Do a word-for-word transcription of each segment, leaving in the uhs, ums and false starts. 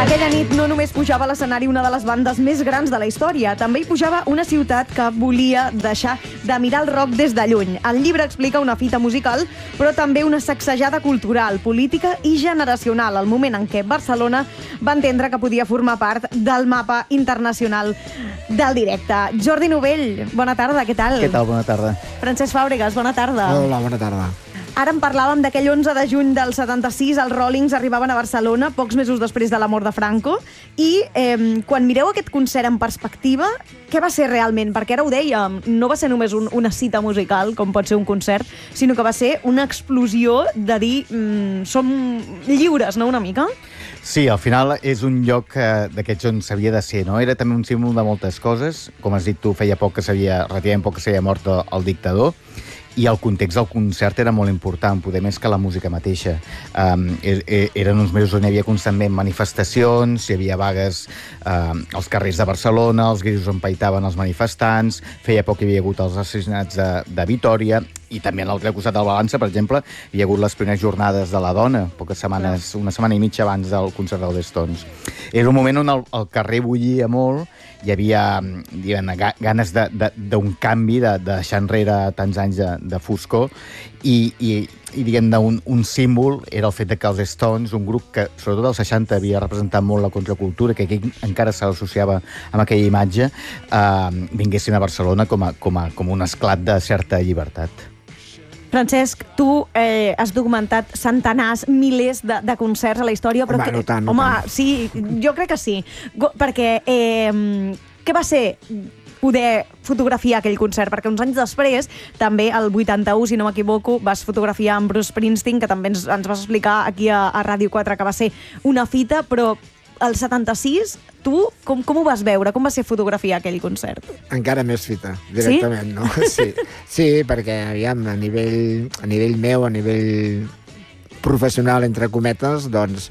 Aquella nit no només pujava a l'escenari una de les bandes més grans de la història, també hi pujava una ciutat que volia deixar de mirar el rock des de lluny. El llibre explica una fita musical, però també una sacsejada cultural, política i generacional, al moment en què Barcelona va entendre que podia formar part del mapa internacional del directe. Jordi Novell, bona tarda, què tal? Què tal, bona tarda. Francesc Fàbregas, bona tarda. Hola, bona tarda. Ara en parlàvem d'aquell onze de juny del setanta-sis, els Rollings arribaven a Barcelona, pocs mesos després de la mort de Franco, i eh, quan mireu aquest concert en perspectiva, què va ser realment? Perquè ara ho dèiem, no va ser només un, una cita musical, com pot ser un concert, sinó que va ser una explosió de dir mm, som lliures, no?, una mica? Sí, al final és un lloc eh, d'aquests on s'havia de ser, no? Era també un símbol de moltes coses. Com has dit tu, feia poc que s'havia, relativament poc que s'havia mort el dictador, i el context del concert era molt important, poder més que la música mateixa. Um, eren uns mesos on hi havia constantment manifestacions, hi havia vagues uh, als carrers de Barcelona, els grisos empaitaven els manifestants, feia poc hi havia hagut els assassinats de, de Vitòria, i també a l'altre costat del Balança, per exemple, hi ha hagut les primeres jornades de la dona, poques setmanes, una setmana i mitja abans del concert dels Stones. Era un moment on el, el carrer bullia molt, hi havia diguem, ganes d'un canvi, de, de deixar enrere tants anys de, de foscor, i, i, i diguem, un, un símbol era el fet de que els Stones, un grup que sobretot als seixanta havia representat molt la contracultura, que aquí encara se l'associava amb aquella imatge, eh, vinguessin a Barcelona com, a, com, a, com un esclat de certa llibertat. Francesc, tu eh, has documentat centenars, milers de, de concerts a la història, però... Home, que, no tant, no home, tant. sí, jo crec que sí. Go, perquè eh, què va ser poder fotografiar aquell concert? Perquè uns anys després, també el vuitanta-u, si no m'equivoco, vas fotografiar amb Bruce Springsteen, que també ens, ens vas explicar aquí a, a Ràdio quatre que va ser una fita, però el setanta-sis, tu com, com ho vas veure? Com va ser fotografiar aquell concert? Encara més fita, directament, sí? No? Sí, sí, perquè, aviam, a nivell, a nivell meu, a nivell professional, entre cometes, doncs,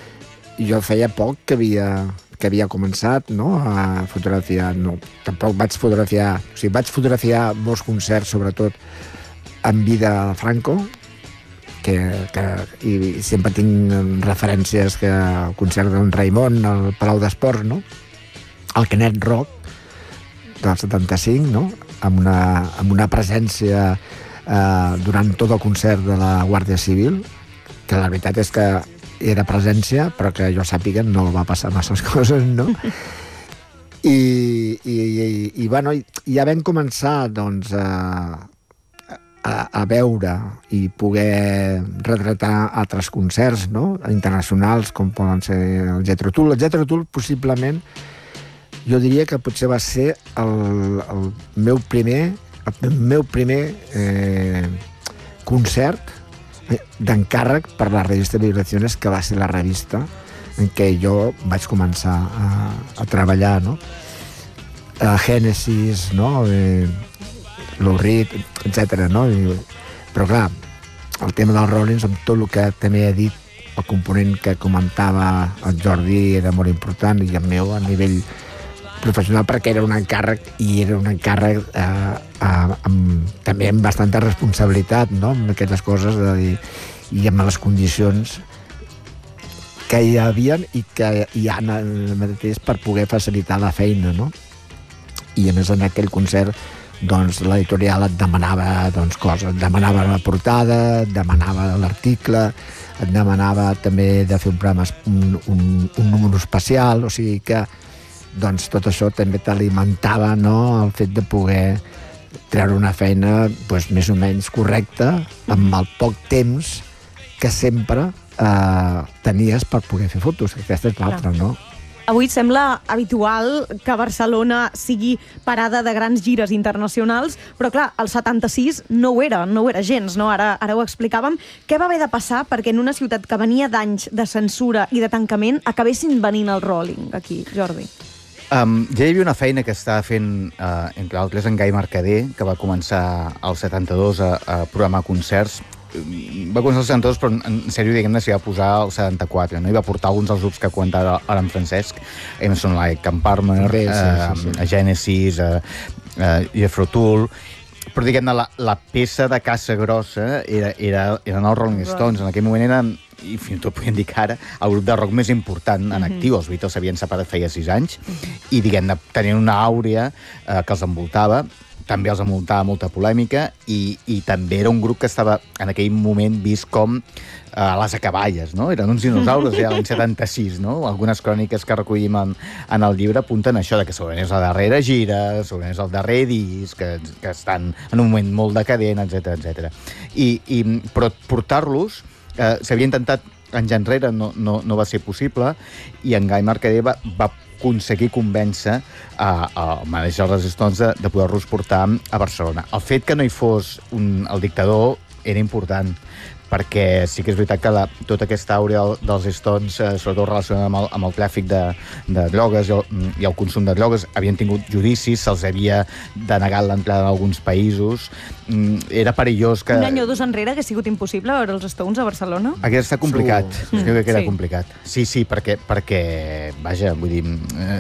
jo feia poc que havia, que havia començat, no?, a fotografiar. No, tampoc vaig fotografiar... O sigui, vaig fotografiar molts concerts, sobretot en vida de Franco, que, que i, i sempre tinc referències que el concert d'en Raimon al Palau d'Esports, no?, el Canet Rock del setanta-cinc, no?, amb una, amb una presència eh, durant tot el concert de la Guàrdia Civil, que la veritat és que era presència, però que jo sàpiga no va passar masses coses, no? I, i, i, i bueno, ja vam començar, doncs, a A, a veure i poder retratar altres concerts, no?, internacionals, com poden ser el Jethro Tull. El Jethro Tull, possiblement, jo diria que potser va ser el, el meu primer, el meu primer eh, concert d'encàrrec per la revista Vibraciones, que va ser la revista en què jo vaig començar a, a treballar, no? A Genesis, no?, eh, Lou Reed, etcètera, no? I, però clar, el tema dels Rollins, amb tot el que també he dit, el component que comentava el Jordi era molt important, i el meu a nivell professional, perquè era un encàrrec, i era un encàrrec eh, eh, amb, també amb bastanta responsabilitat, no?, amb aquestes coses, de dir, i amb les condicions que hi havia i que hi ha mateix per poder facilitar la feina, no? I a més en aquell concert, doncs l'editorial et demanava doncs, coses, et demanava la portada, et demanava l'article, et demanava també de fer un programa, un, un, un número especial, o sigui que doncs, tot això també t'alimentava, no?, el fet de poder treure una feina doncs, més o menys correcta, amb el poc temps que sempre eh, tenies per poder fer fotos, que aquesta és l'altra, no? Avui sembla habitual que Barcelona sigui parada de grans gires internacionals, però clar, el setanta-sis no ho era, no ho era gens, no? Ara, ara ho explicàvem. Què va haver de passar perquè en una ciutat que venia d'anys de censura i de tancament acabessin venint el Rolling aquí, Jordi? Um, ja hi havia una feina que estava fent, uh, entre altres, en Gai Mercader, que va començar al setanta-dos a, a programar concerts. Va començar al setanta-dos, però en sèrio, diguem-ne, s'hi va posar al setanta-quatre, no? I va portar alguns dels grups que comentava ara en Francesc, Emerson, Lake, Camp Palmer, sí, sí, sí, sí. Uh, Genesis, uh, uh, Jethro Tull, però diguem-ne, la, la peça de caça grossa era, era, eren els Rolling Stones. En aquell moment eren i fins i tot podríem dir que ara, el grup de rock més important en actiu. Els Beatles s'havien separat feia sis anys i, diguem-ne, tenien una àurea eh, que els envoltava, també els envoltava molta polèmica i, i també era un grup que estava en aquell moment vist com eh, a les acaballes, no? Eren uns dinosaures ja l'any setanta-sis, no? Algunes cròniques que recollim en, en el llibre apunten això, de que segurament és la darrera gira, segurament és el darrer disc, que, que estan en un moment molt decadent, etcètera, etcètera. I, i, però portar-los eh, s'havia intentat anys enrere, no, no, no va ser possible, i en Guy Mercader va, va aconseguir convèncer al manager dels Stones de, de poder-los portar a Barcelona. El fet que no hi fos un, el dictador era important, perquè sí que és veritat que la, tota aquesta àurea dels Stones, eh, sobretot relacionada amb el, amb el tràfic de, de drogues i el, i el consum de drogues, havien tingut judicis, se'ls havia denegat l'entrada en alguns països. Mm, era perillós que... Un any o dos enrere hagués sigut impossible veure els Stones a Barcelona? Hauria estat complicat. Segur. Mm. Crec que era Sí. complicat. Sí, sí, perquè, perquè vaja, vull dir... Eh,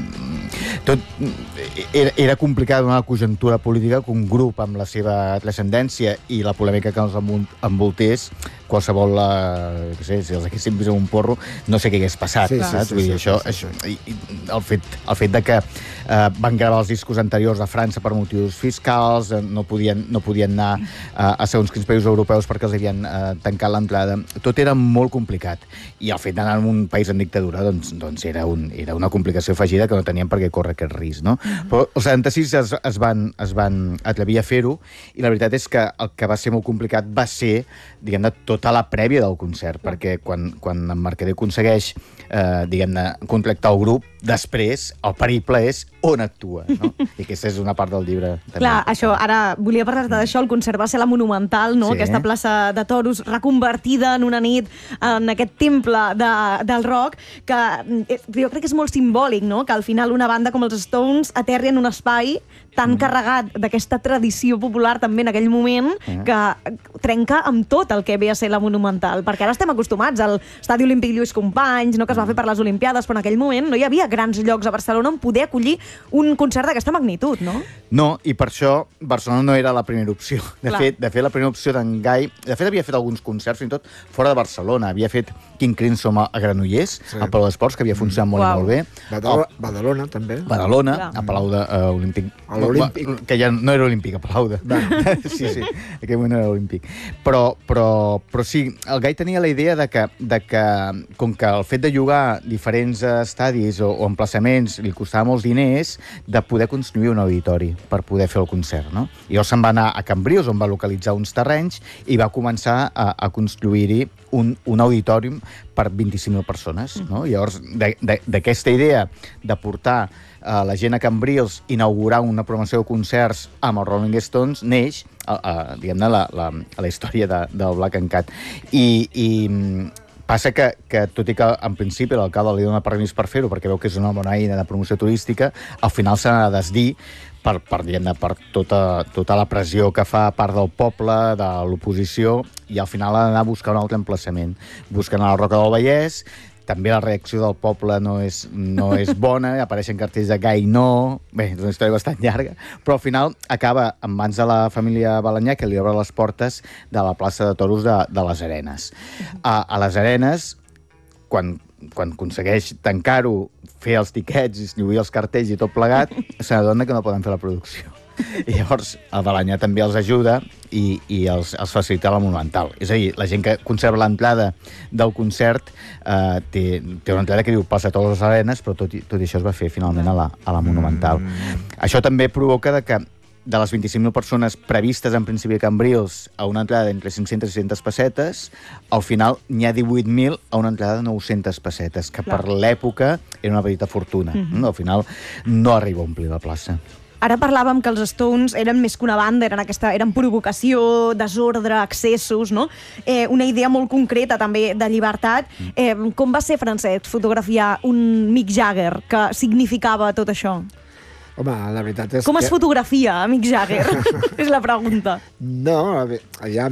eh, tot era, era complicat donar la conjuntura política que un grup amb la seva transcendència i la polèmica que els envoltés, qualsevol, eh, què sé, si els haguéssim vist en un porro, no sé què hagués passat, Sí, sí, saps? sí, Vull dir, sí, això, sí, això i, i el, fet, el fet de que eh, van gravar els discos anteriors a França per motius fiscals, eh, no, podien, no podien anar eh, a segons quins països europeus perquè els havien eh, tancat l'entrada. Tot era molt complicat. I el fet d'anar en un país en dictadura, doncs, doncs era, un, era una complicació afegida que no tenien per què córrer aquest risc, no? Però els setanta-sis es, es, van, es van atrevir a fer-ho i la veritat és que el que va ser molt complicat va ser, diguem-ne, tota la prèvia del concert, perquè quan, quan en Mercader aconsegueix, eh, diguem-ne, contractar el grup, després el periple és on actua, no? I aquesta és una part del llibre. També. Clar, això, ara volia parlar-te d'això, el concert va ser la Monumental, no? Sí. Aquesta plaça de toros reconvertida en una nit en aquest temple de, del rock, que eh, jo crec que és molt simbòlic, no? Que al final una banda com els Stones aterri en un espai tan mm. carregat d'aquesta tradició popular també en aquell moment, mm. que trenca amb tot el que ve a ser la Monumental, perquè ara estem acostumats al Estadi Olímpic Lluís Companys, no? Que es va fer per les Olimpiades, però en aquell moment no hi havia grans llocs a Barcelona on poder acollir un concert d'aquesta magnitud, no? No, i per això Barcelona no era la primera opció. De Clar. fet, de fet, la primera opció d'en Guy... De fet, havia fet alguns concerts, fins i tot fora de Barcelona. Havia fet King Crimson a Granollers, sí. al Palau d'Esports, que havia funcionat molt, Uau. molt bé. Badalona, Badalona també. Badalona, Clar. a Palau de, uh, Olímpic. A l'Olímpic. Que ja no era Olímpic, a Palau de... sí, sí, en aquell moment no era Olímpic. Però, però, però sí, el Guy tenia la idea de que, de que, com que el fet de llogar diferents estadis o, o emplaçaments li costava molts diners, de poder construir un auditori per poder fer el concert, no? I llavors se'n va anar a Cambrils, on va localitzar uns terrenys, i va començar a, a construir-hi un, un auditorium per vint-i-cinc mil persones, no? I llavors, d'aquesta idea de portar uh, la gent a Cambrils, inaugurar una programació de concerts amb els Rolling Stones, neix, uh, uh, diguem-ne, la, la, la història de, del Black and Cat. I... i Passa que, que, tot i que en principi l'alcalde li dona permís per fer-ho, perquè veu que és una bona eina de promoció turística, al final s'ha de desdir per, per, per tota, tota la pressió que fa part del poble, de l'oposició, i al final ha d'anar a buscar un altre emplaçament. Busquen a la Roca del Vallès, també la reacció del poble no és, no és bona, apareixen cartells de Guy no... Bé, és una història bastant llarga, però al final acaba en mans de la família Balanyà, que li obre les portes de la plaça de toros de, de les Arenes. A, a les Arenes, quan, quan aconsegueix tancar-ho, fer els tiquets, distribuir els cartells i tot plegat, se n'adona que no poden fer la producció. I llavors el Balanyà també els ajuda i, i els, els facilita la Monumental. És a dir, la gent que conserva l'entrada del concert eh, té, té una entrada que diu Plaça de Toros de les Arenes, però tot i, tot i això es va fer finalment a la, a la Monumental. Mm. Això també provoca de que de les vint-i-cinc mil persones previstes en principi a Cambrils a una entrada d'entre cinc-centes i sis-centes pessetes, al final n'hi ha divuit mil a una entrada de nou-centes pessetes, que Clar. Per l'època era una petita fortuna. Mm-hmm. Al final no arriba a omplir la plaça. Ara parlàvem que els Stones eren més que una banda, eren, aquesta, eren provocació, desordre, excessos, no? Eh, una idea molt concreta també de llibertat. Eh, com va ser, Francesc, fotografiar un Mick Jagger que significava tot això? Home, la veritat és Com que... es fotografia, Mick Jagger? És la pregunta. No, a veure, allà,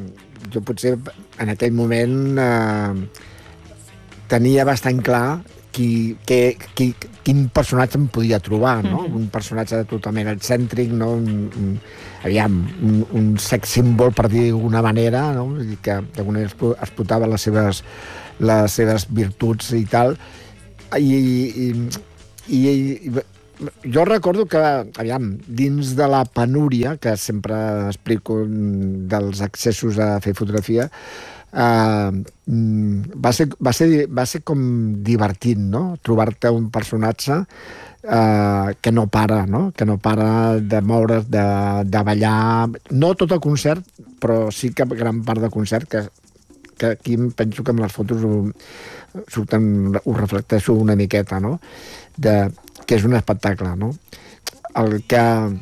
jo potser en aquell moment eh, tenia bastant clar qui, que, qui, quin personatge em podia trobar, no? Mm-hmm. Un personatge totalment excèntric, no? Un, un, aviam, un, un sex symbol, per dir d'alguna manera, no? Vull dir que d'alguna manera explotava les seves, les seves virtuts i tal. I, i, i, i jo recordo que, aviam, dins de la penúria, que sempre explico dels accessos a fer fotografia, uh, va, ser, va, ser, va ser com divertit, no? Trobar-te un personatge uh, que no para, no? Que no para de moure's, de, de ballar... No tot el concert, però sí que gran part del concert, que, que aquí penso que amb les fotos ho, surten, ho reflecteixo una miqueta, no? De... que és un espectacle, no? El que...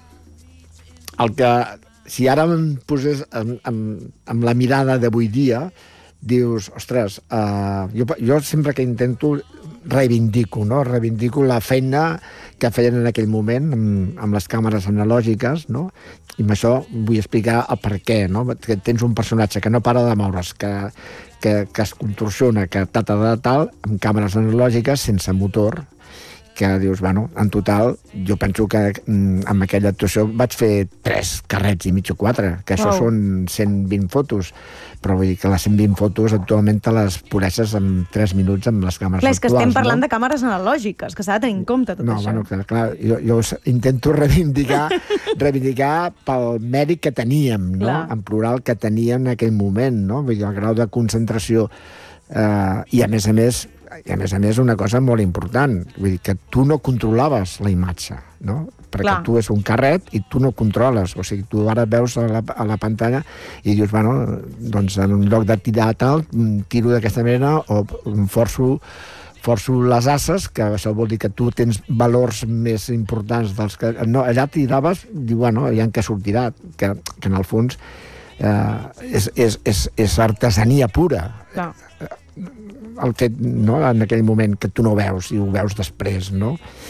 El que si ara em posés amb, amb, amb la mirada d'avui dia, dius, ostres, uh, jo, jo sempre que intento reivindico, no? Reivindico la feina que feien en aquell moment amb, amb les càmeres analògiques, no? I amb això vull explicar el per què, no? Que tens un personatge que no para de moure's, que, que, que es contorsiona, que tal, tal, tal, amb càmeres analògiques sense motor, que dius, bueno, en total, jo penso que mm, amb aquella actuació vaig fer tres carrets i mig o quatre, que això wow. són cent vint fotos, però vull dir que les cent vint fotos actualment te les poleixes en tres minuts amb les càmeres clar, actuals. És que estem parlant no? de càmeres analògiques, que s'ha de tenir en compte tot no, això. Bueno, clar, clar jo, jo intento reivindicar, reivindicar pel mèrit que teníem, no? Clar. En plural que teníem en aquell moment, no? Vull dir, el grau de concentració eh, i a més a més i a més a més una cosa molt important, vull dir que tu no controlaves la imatge, no? Perquè clar. Tu és un carret i tu no controles, o sigui, tu ara veus a la, a la pantalla i dius, bueno, doncs en lloc de tirar tal, tiro d'aquesta manera o forço, forço les asses, que això vol dir que tu tens valors més importants dels que... No, allà tiraves, diu, bueno, ja en què sortirà, que, que en el fons eh, és, és, és, és artesania pura. Clar. El fet, no?, en aquell moment que tu no veus i ho veus després, no?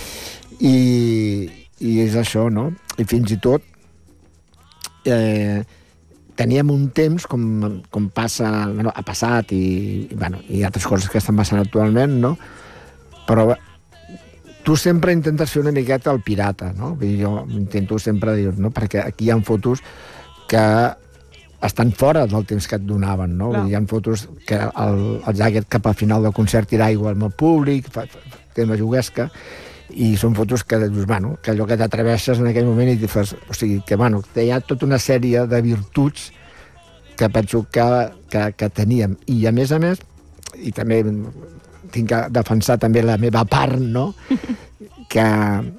I, i és això, no? I fins i tot eh, teníem un temps, com, com passa, bueno, ha passat i, i, bueno, i altres coses que estan passant actualment, no? Però tu sempre intentes fer una miqueta el pirata, no? Vull dir, jo intento sempre dir, no? Perquè aquí hi ha fotos que estan fora del temps que et donaven, no? Hi ha fotos que el, el Jagger cap al final del concert tira aigua amb el públic, fa, fa, té una juguesca, i són fotos que dius, bueno, que allò que t'atreveixes en aquell moment i t'hi fas... O sigui, que, bueno, hi ha tota una sèrie de virtuts que penso que, que, que teníem. I, a més a més, i també tinc que defensar també la meva part, no? que,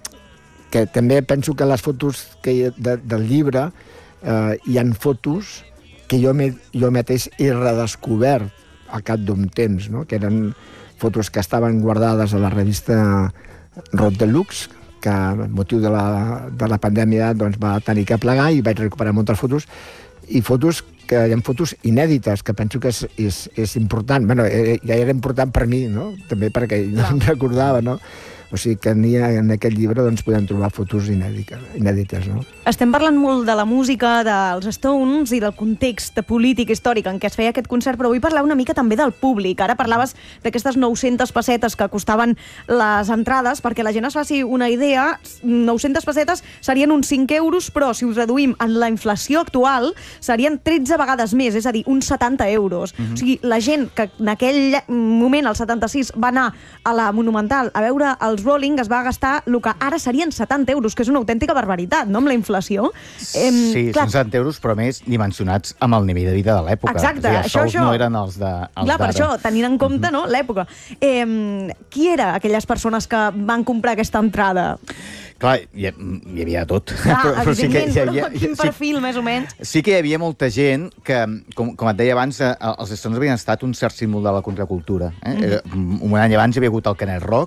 que també penso que les fotos que hi ha de, del llibre eh, hi ha fotos que jo, me, jo mateix he redescobert al cap d'un temps, no? Que eren fotos que estaven guardades a la revista Rot Deluxe, que amb motiu de la, de la pandèmia doncs, va tenir que plegar i vaig recuperar moltes fotos, i fotos que hi ha fotos inèdites, que penso que és, és, és important. Bueno, ja era important per mi, no? També perquè no em recordava, no? O sigui que en aquest llibre doncs, podem trobar fotos inèdites, inèdites, no? Estem parlant molt de la música, dels Stones i del context polític històric en què es feia aquest concert, però vull parlar una mica també del públic. Ara parlaves d'aquestes nou-centes pessetes que costaven les entrades, perquè la gent es faci una idea, nou-centes pessetes serien uns cinc euros, però si us reduïm en la inflació actual serien tretze vegades més, és a dir, uns setanta euros. Uh-huh. O sigui, la gent que en aquell moment, el setanta-sis, va anar a la Monumental a veure el els Rolling es va gastar el que ara serien setanta euros, que és una autèntica barbaritat, no?, amb la inflació. Eh, sí, clar, són setanta euros, però més dimensionats amb el nivell de vida de l'època. Exacte. Els això, sous això... no eren els d'ara. Clar, per això, tenint en compte, no?, l'època. Eh, qui eren aquelles persones que van comprar aquesta entrada? Clar, hi, hi havia tot. Clar, però, evidentment, sí que hi havia, però quin perfil, sí, més o menys? Sí que hi havia molta gent que, com, com et deia abans, eh, els Stones havien estat un cert símbol de la contracultura. Eh? Mm-hmm. Un any abans hi havia hagut el Canet Rock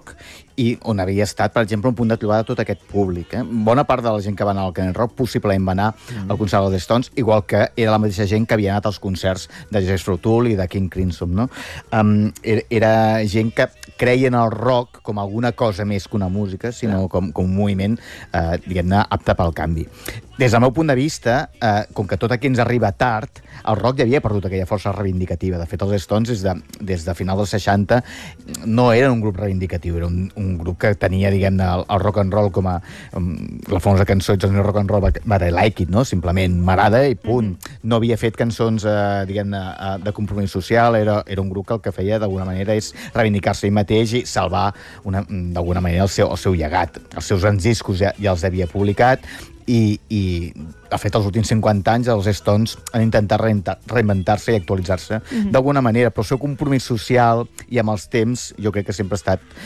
i on havia estat, per exemple, un punt de trobada de tot aquest públic. Eh? Bona part de la gent que va anar al Canet Rock possiblement va anar mm. al concert dels Stones, igual que era la mateixa gent que havia anat als concerts de Jazz Fruit Tool i de King Crimson. No? Um, era, era gent que creia en el rock com alguna cosa més que una música, sinó com, com un moviment, eh, diguem-ne, apte pel canvi. Des del meu punt de vista, eh, com que tot aquí ens arriba tard, el rock ja havia perdut aquella força reivindicativa. De fet, els Stones, des de, des de final dels seixanta, no eren un grup reivindicatiu, era un, un grup que tenia, diguem-ne, el, el rock and roll com a... Um, la famosa cançó It's Only Rock and Roll, but I like it, no? Simplement m'agrada i punt. No havia fet cançons, eh, diguem-ne, de compromís social, era, era un grup que el que feia, d'alguna manera, és reivindicar-se ell mateix i salvar, d'alguna manera, el seu, el seu llegat. Els seus grans discos ja, ja els havia publicat, i, i de fet, els últims cinquanta anys els Stones han intentat reinventar-se i actualitzar-se mm-hmm. d'alguna manera, però el seu compromís social i amb els temps jo crec que sempre ha estat